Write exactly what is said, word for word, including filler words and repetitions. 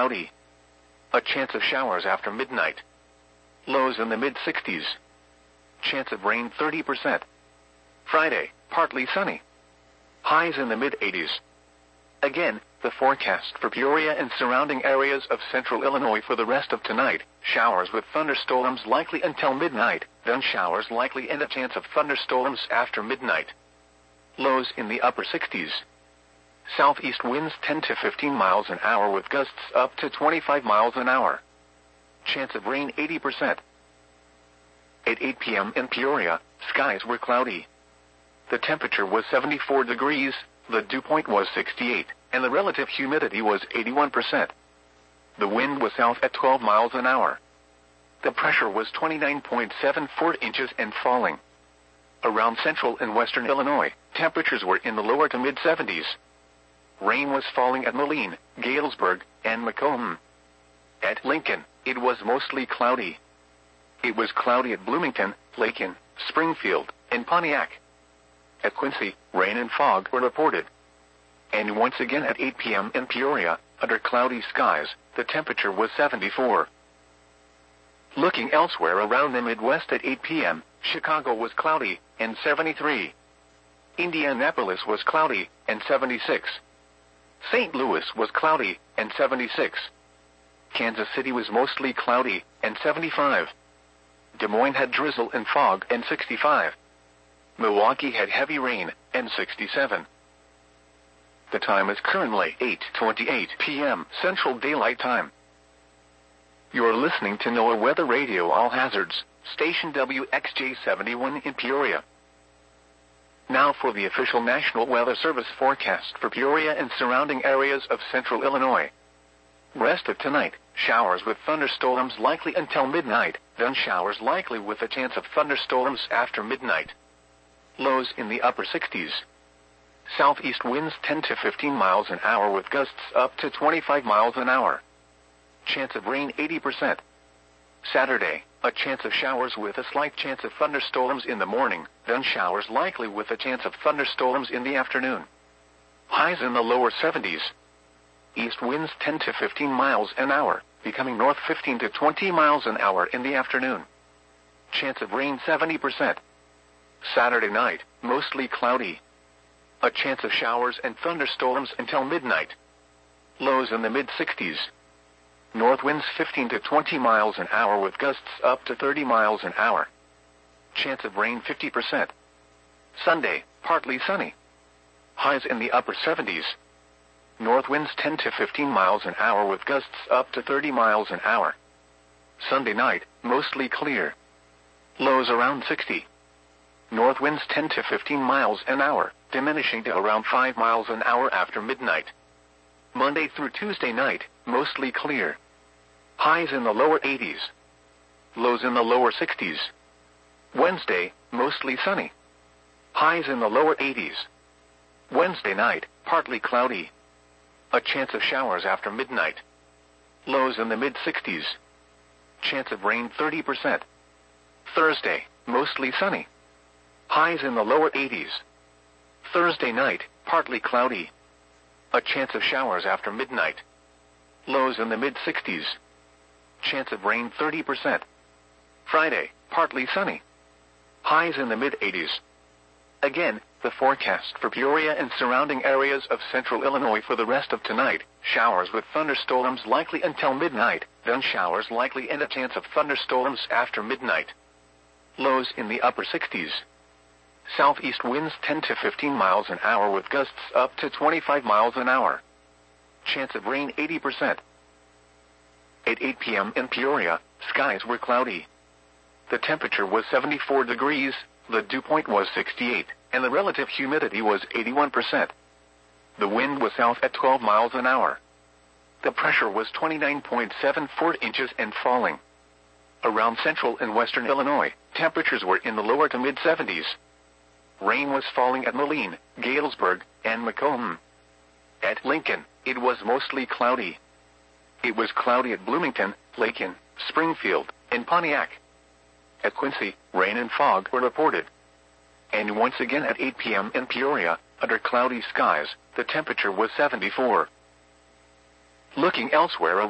cloudy. A chance of showers after midnight. Lows in the mid sixties. Chance of rain thirty percent. Friday, partly sunny. Highs in the mid eighties. Again, the forecast for Peoria and surrounding areas of central Illinois for the rest of tonight: showers with thunderstorms likely until midnight, then showers likely and a chance of thunderstorms after midnight. Lows in the upper sixties. Southeast winds ten to fifteen miles an hour with gusts up to twenty-five miles an hour. Chance of rain eighty percent. At eight p m in Peoria, skies were cloudy. The temperature was seventy-four degrees, the dew point was sixty-eight, and the relative humidity was eighty-one percent. The wind was south at twelve miles an hour. The pressure was twenty-nine point seven four inches and falling. Around central and western Illinois, temperatures were in the lower to mid seventies. Rain was falling at Moline, Galesburg, and Macomb. At Lincoln, it was mostly cloudy. It was cloudy at Bloomington, Lakin, Springfield, and Pontiac. At Quincy, rain and fog were reported. And once again at eight p m in Peoria, under cloudy skies, the temperature was seventy-four. Looking elsewhere around the Midwest at eight p m, Chicago was cloudy, and seventy-three. Indianapolis was cloudy, and seventy-six. Saint Louis was cloudy, and seventy-six. Kansas City was mostly cloudy, and seventy-five. Des Moines had drizzle and fog, and sixty-five. Milwaukee had heavy rain, and sixty-seven. The time is currently eight twenty-eight p m Central Daylight Time. You're listening to NOAA Weather Radio All Hazards, station W X J seventy-one in Peoria. Now for the official National Weather Service forecast for Peoria and surrounding areas of central Illinois. Rest of tonight, showers with thunderstorms likely until midnight, then showers likely with a chance of thunderstorms after midnight. Lows in the upper sixties. Southeast winds ten to fifteen miles an hour with gusts up to twenty-five miles an hour. Chance of rain eighty percent. Saturday, a chance of showers with a slight chance of thunderstorms in the morning, then showers likely with a chance of thunderstorms in the afternoon. Highs in the lower seventies. East winds ten to fifteen miles an hour, becoming north fifteen to twenty miles an hour in the afternoon. Chance of rain seventy percent. Saturday night, mostly cloudy. A chance of showers and thunderstorms until midnight. Lows in the mid sixties. North winds fifteen to twenty miles an hour with gusts up to thirty miles an hour. Chance of rain fifty percent. Sunday, partly sunny. Highs in the upper seventies. North winds ten to fifteen miles an hour with gusts up to thirty miles an hour. Sunday night, mostly clear. Lows around sixty. North winds ten to fifteen miles an hour, diminishing to around five miles an hour after midnight. Monday through Tuesday night, mostly clear. Highs in the lower eighties. Lows in the lower sixties. Wednesday, mostly sunny. Highs in the lower eighties. Wednesday night, partly cloudy. A chance of showers after midnight. Lows in the mid sixties. Chance of rain thirty percent. Thursday, mostly sunny. Highs in the lower eighties. Thursday night, partly cloudy. A chance of showers after midnight. Lows in the mid sixties. Chance of rain thirty percent. Friday, partly sunny. Highs in the mid eighties. Again, the forecast for Peoria and surrounding areas of central Illinois for the rest of tonight: showers with thunderstorms likely until midnight, then showers likely and a chance of thunderstorms after midnight. Lows in the upper sixties. Southeast winds ten to fifteen miles an hour with gusts up to twenty-five miles an hour. Chance of rain eighty percent. At eight p m in Peoria, skies were cloudy. The temperature was seventy-four degrees, the dew point was sixty-eight, and the relative humidity was eighty-one percent. The wind was south at twelve miles an hour. The pressure was twenty-nine point seven four inches and falling. Around central and western Illinois, temperatures were in the lower to mid seventies. Rain was falling at Moline, Galesburg, and Macomb. At Lincoln, it was mostly cloudy. It was cloudy at Bloomington, Lakin, Springfield, and Pontiac. At Quincy, rain and fog were reported. And once again at eight p m in Peoria, under cloudy skies, the temperature was seventy-four. Looking elsewhere